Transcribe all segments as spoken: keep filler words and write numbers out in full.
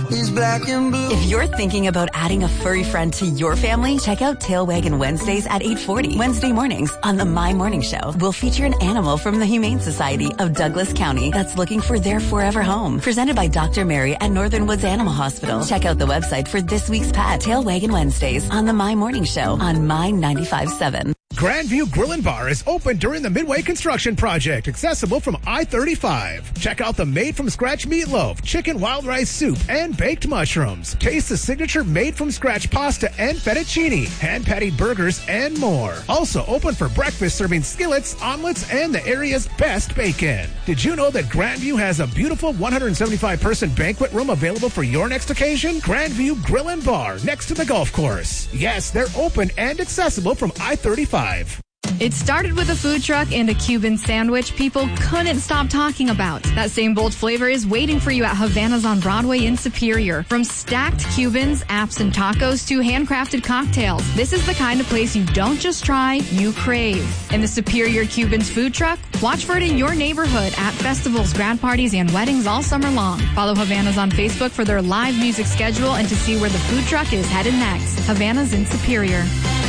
is black and blue. If you're thinking about adding a furry friend to your family, check out Tail Waggin' Wednesdays at eight forty. Wednesday mornings on the My Morning Show. We'll feature an animal from the Humane Society of Douglas County that's looking for their forever home. Presented by Doctor Mary at Northern Woods Animal Hospital. Check out the website for this week's pet, Tail Waggin' Wednesdays on the My Morning Show on My ninety-five point seven. Grandview Grill and Bar is open during the Midway Construction Project, accessible from I thirty-five. Check out the made-from-scratch meatloaf, chicken wild rice soup, and baked mushrooms. Taste the signature made-from-scratch pasta and fettuccine, hand-patted burgers, and more. Also open for breakfast, serving skillets, omelets, and the area's best bacon. Did you know that Grandview has a beautiful one hundred seventy-five person banquet room available for your next occasion? Grandview Grill and Bar, next to the golf course. Yes, they're open and accessible from I thirty-five. It started with a food truck and a Cuban sandwich people couldn't stop talking about. That same bold flavor is waiting for you at Havana's on Broadway in Superior. From stacked Cubans, apps, and tacos to handcrafted cocktails, this is the kind of place you don't just try, you crave. In the Superior Cubans food truck, watch for it in your neighborhood at festivals, grad parties, and weddings all summer long. Follow Havana's on Facebook for their live music schedule and to see where the food truck is headed next. Havana's in Superior.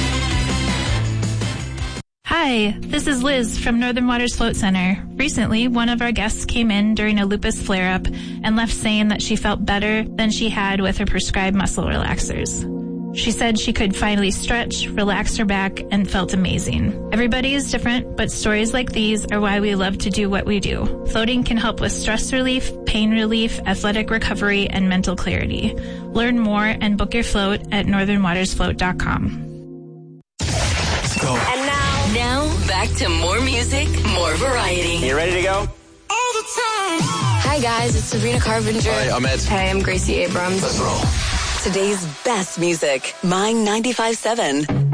Hi, this is Liz from Northern Waters Float Center. Recently, one of our guests came in during a lupus flare-up and left saying that she felt better than she had with her prescribed muscle relaxers. She said she could finally stretch, relax her back, and felt amazing. Everybody is different, but stories like these are why we love to do what we do. Floating can help with stress relief, pain relief, athletic recovery, and mental clarity. Learn more and book your float at northern waters float dot com. Let's go. And now, now back to more music, more variety. You ready to go? All the time. Hi guys, it's Sabrina Carpenter. Hi, I'm Ed. Hey, I'm Gracie Abrams. Let's roll. Today's best music, My ninety-five point seven.